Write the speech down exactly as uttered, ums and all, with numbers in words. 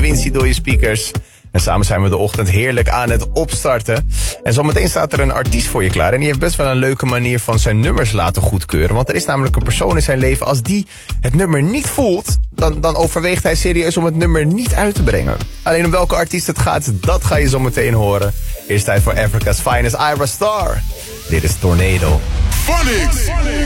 Quincy door je speakers. En samen zijn we de ochtend heerlijk aan het opstarten. En zometeen staat er een artiest voor je klaar. En die heeft best wel een leuke manier van zijn nummers laten goedkeuren. Want er is namelijk een persoon in zijn leven, als die het nummer niet voelt, dan, dan overweegt hij serieus om het nummer niet uit te brengen. Alleen om welke artiest het gaat, dat ga je zometeen horen. Eerst tijd voor Africa's Finest, Ira Star. Dit is Tornado. Phonics.